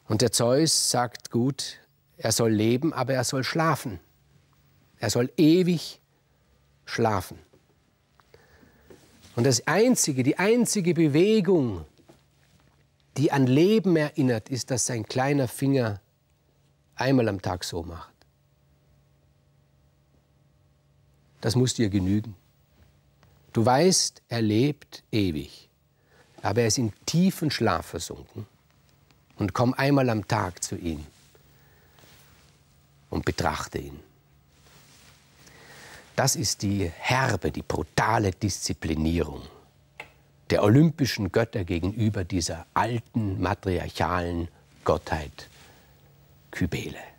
Und der Zeus sagt, gut, er soll leben, aber er soll schlafen. Er soll ewig schlafen. Und die einzige Bewegung, die an Leben erinnert, ist, dass sein kleiner Finger einmal am Tag so macht. Das muss dir genügen. Du weißt, er lebt ewig, aber er ist in tiefen Schlaf versunken. Und komm einmal am Tag zu ihm und betrachte ihn. Das ist die herbe, die brutale Disziplinierung der olympischen Götter gegenüber dieser alten, matriarchalen Gottheit Kybele.